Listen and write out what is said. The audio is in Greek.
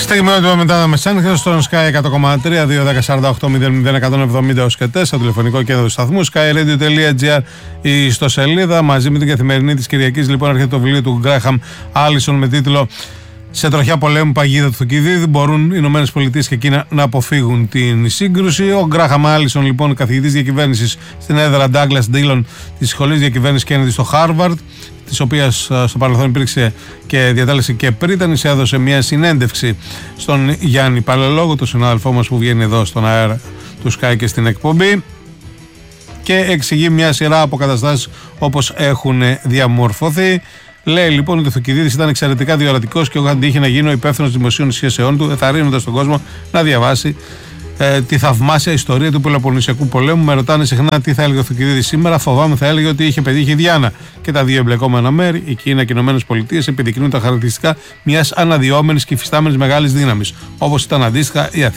Στα γυμνότητα μετά τα μεσάνυχτα στον Sky 100,3, 2-10-48-00-170 ως και 4, στο τηλεφωνικό κέντρο του σταθμού, skyradio.gr, η ιστοσελίδα. Μαζί με την καθημερινή της Κυριακής, λοιπόν, έρχεται το βιβλίο του Γκράχαμ Άλισον με τίτλο «Σε τροχιά πολέμου, παγίδα του Θουκυδίδη. Μπορούν οι ΗΠΑ και Κίνα να αποφύγουν την σύγκρουση». Ο Γκράχαμ Άλισον, λοιπόν, καθηγητής διακυβέρνησης στην έδρα Douglas Dillon της Σχολής Διακυβέρνησης Kennedy στο Harvard, της οποίας στο παρελθόν υπήρξε και διατέλεσε και πρίτανης, έδωσε μια συνέντευξη στον Γιάννη Παλαιολόγο, τον συνάδελφό μας που βγαίνει εδώ στον αέρα του Sky και στην εκπομπή, και εξηγεί μια σειρά από καταστάσεις όπως έχουν διαμορφωθεί. Λέει λοιπόν ότι ο Θουκυδίδης ήταν εξαιρετικά διορατικός και όταν τύχει να γίνει ο υπεύθυνος δημοσίων σχέσεών του, εθαρρύνοντας τον κόσμο να διαβάσει τη θαυμάσια ιστορία του Πελοποννησιακού πολέμου. Με ρωτάνε συχνά τι θα έλεγε ο Θουκυδίδης σήμερα. Φοβάμαι θα έλεγε ότι είχε πετύχει Διάνα. Και τα δύο εμπλεκόμενα μέρη, η Κίνα και οι ΗΠΑ, επιδεικνύουν τα χαρακτηριστικά μιας αναδυόμενης και υφιστάμενης μεγάλης δύναμης, όπως ήταν αντίστοιχα η